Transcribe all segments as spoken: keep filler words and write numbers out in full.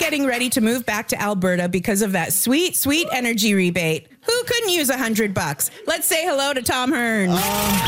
getting ready to move back to Alberta because of that sweet, sweet energy rebate. Who couldn't use a hundred bucks? Let's say hello to Tom Hearn. Uh,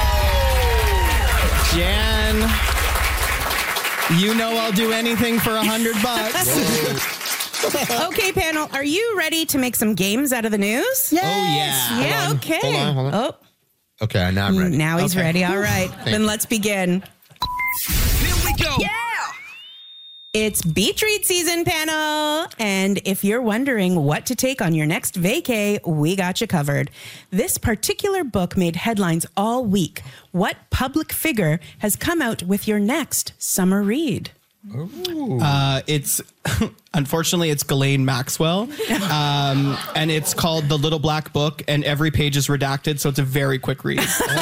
Jan, you know I'll do anything for a hundred bucks. Okay, panel, are you ready to make some games out of the news? Yes. Oh, yeah. Yeah, Hold on, okay. hold on, hold on. Oh, Okay, now I'm ready. now he's Okay. ready. All right, Thank then you. let's begin. Here we go. Yeah. It's beach read season, panel. And if you're wondering what to take on your next vacay, we got you covered. This particular book made headlines all week. What public figure has come out with your next summer read? Uh, it's unfortunately it's Ghislaine Maxwell, um, and it's called The Little Black Book, and every page is redacted, so it's a very quick read.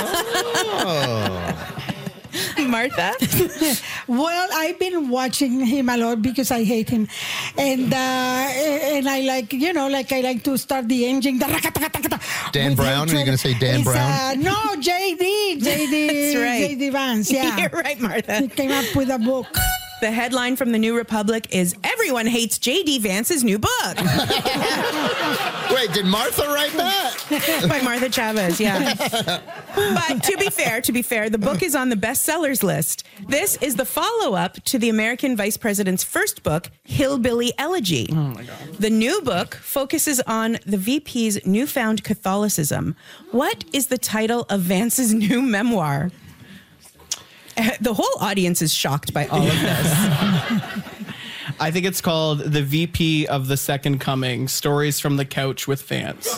Martha? Well, I've been watching him a lot because I hate him, and uh, and I like you know like I like to start the engine. Dan with Brown? Are you hatred. going to say Dan It's, Brown? Uh, no, J D, J D, That's right. J D Vance. Yeah, You're right, Martha. he came up with a book. The headline from the New Republic is Everyone Hates J D Vance's New Book Wait, did Martha write that? by Martha Chavez. Yeah. But to be fair, to be fair, the book is on the bestsellers list. This is the follow-up to the American vice president's first book, Hillbilly Elegy. Oh my God. The new book focuses on the V P's newfound Catholicism. What is the title of Vance's new memoir? Uh, The whole audience is shocked by all of this. I think it's called The V P of the Second Coming: Stories from the Couch with Vance.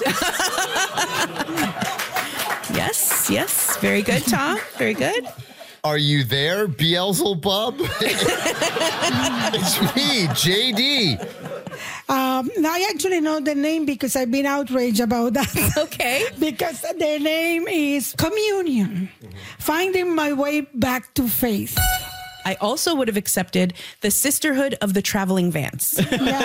Yes, yes. Very good, Tom. Very good. Are you there, Beelzebub? It's me, J D. Um, I actually know the name because I've been outraged about that. Okay. Because the name is Communion, Finding My Way Back to Faith. I also would have accepted The Sisterhood of the Traveling Vance.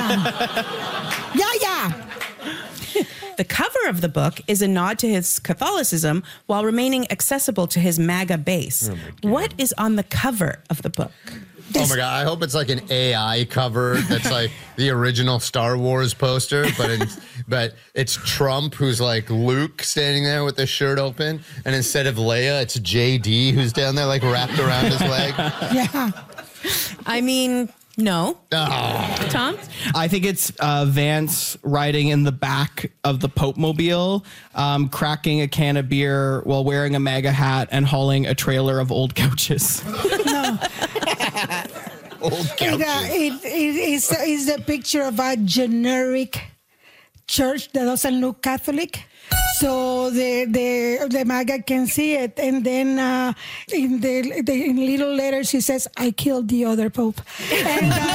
Yeah. yeah, yeah. The cover of the book is a nod to his Catholicism while remaining accessible to his MAGA base. What is on the cover of the book? Oh my God, I hope it's like an A I cover that's like the original Star Wars poster, but in, but it's Trump who's like Luke standing there with his shirt open, and instead of Leia, it's J D who's down there like wrapped around his leg. Yeah. I mean, no. Oh. Tom? I think it's uh, Vance riding in the back of the Pope Mobile, um, cracking a can of beer while wearing a MAGA hat and hauling a trailer of old couches. No. Old It, couches. uh, it, it is is a picture of a generic church that doesn't look Catholic. So the the the MAGA can see it, and then uh, in the, the in little letters he says, "I killed the other pope." And, uh,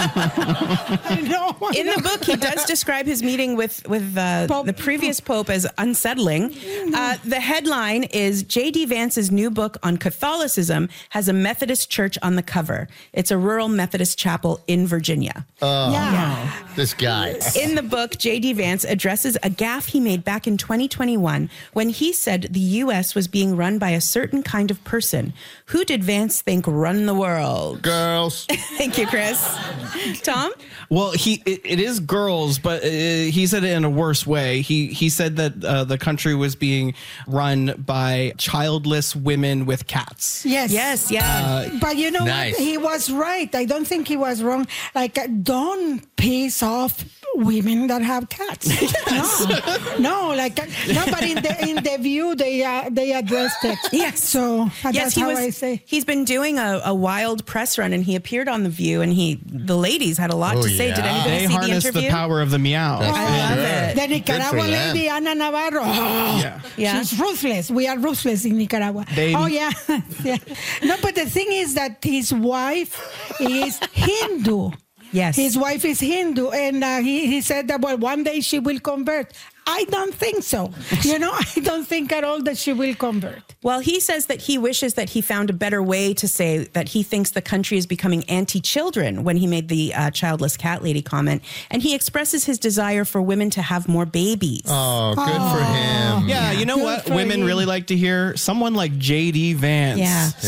I know, I In the know. book, he does describe his meeting with, with uh, Pope. the previous pope as unsettling. Uh, the headline is J D Vance's new book on Catholicism has a Methodist church on the cover. It's a rural Methodist chapel in Virginia. yeah. This guy. In the book, J D Vance addresses a gaffe he made back in twenty twenty-one when he said the U S was being run by a certain kind of person. Who did Vance think run the world? Girls. Thank you, Chris. Tom? Well, he it, it is girls, but uh, he said it in a worse way. He he said that uh, the country was being run by childless women with cats. Yes. Yes, yeah. But you know Nice. what? He was right. I don't think he was wrong. Like, uh, don't piss off women that have cats. No, no, like uh, no. But in the in the view, they uh, they addressed it. Yes. So uh, Yes, that's he how was. I say. He's been doing a, a wild press run, and he appeared on The View, and he the ladies had a lot Oh, to say. Did yeah. anybody They see the harness the, interview? power of the meow. That's I for love sure. it. The Nicaragua Good for them. lady, Ana Navarro. Oh, Yeah. Yeah. She's ruthless. We are ruthless in Nicaragua. They- oh, yeah. yeah. No, but the thing is that his wife is Hindu. Yes. His wife is Hindu. And uh, he, he said that, well, one day she will convert. I don't think so. You know, I don't think at all that she will convert. Well, he says that he wishes that he found a better way to say that he thinks the country is becoming anti-children when he made the uh, childless cat lady comment. And he expresses his desire for women to have more babies. Oh, good for him. Yeah, you know Good what? for Women you. really like to hear someone like J D Vance. Yeah.